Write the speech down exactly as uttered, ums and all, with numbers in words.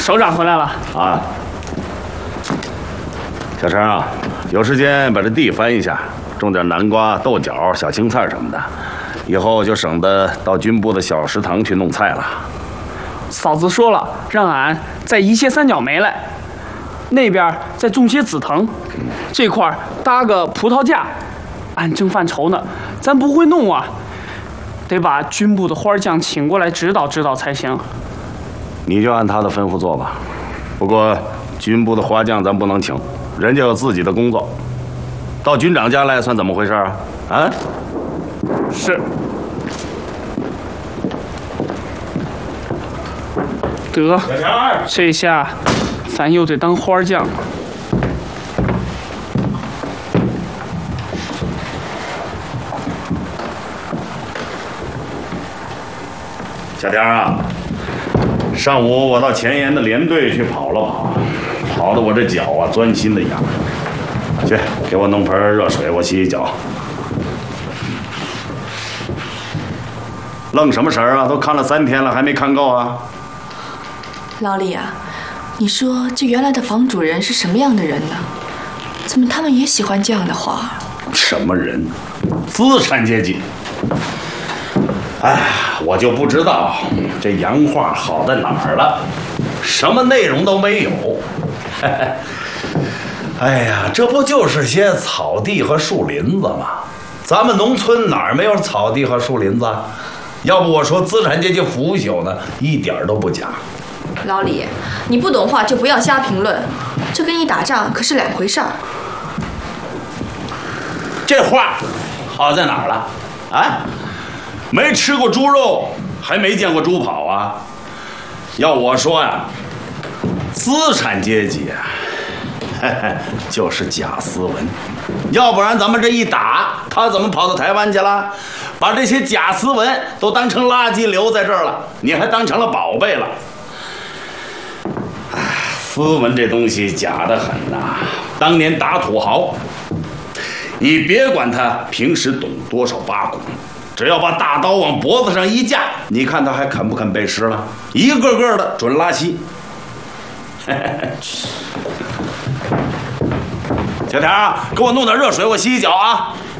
首长回来了啊。小陈啊，有时间把这地翻一下，种点南瓜、豆角、小青菜什么的，以后就省得到军部的小食堂去弄菜了。 嫂子说了，让俺在一些三角梅来，那边再种些紫藤，这块搭个葡萄架。俺正犯愁呢，咱不会弄啊，得把军部的花匠请过来指导指导才行。 你就按他的吩咐做吧。不过军部的花匠咱不能请，人家有自己的工作。到军长家来算怎么回事啊？啊？ 是。得，这下咱又得当花匠。 小天啊，上午我到前沿的连队去跑了跑，跑得我这脚啊钻心的痒。去，给我弄盆热水，我洗洗脚。愣什么神儿啊？都看了三天了，还没看够啊？ 老李啊，你说这原来的房主人是什么样的人呢？怎么他们也喜欢这样的花？ 什么人？资产阶级。哎，我就不知道这洋画好在哪儿了，什么内容都没有。哎呀，这不就是些草地和树林子吗？咱们农村哪儿没有草地和树林子？要不我说资产阶级腐朽呢，一点都不假。 老李，你不懂话就不要瞎评论，这跟你打仗可是两回事儿。 这画好在哪儿了？啊？没吃过猪肉，还没见过猪跑啊！要我说呀，资产阶级啊，嘿嘿，就是假斯文。要不然咱们这一打，他怎么跑到台湾去了？把这些假斯文都当成垃圾留在这儿了，你还当成了宝贝了。哎，斯文这东西假得很呐！当年打土豪，你别管他平时懂多少八股。只要把大刀往脖子上一架，你看他还肯不肯背诗了？一个个的准拉稀。小田啊，给我弄点热水，我洗洗脚啊。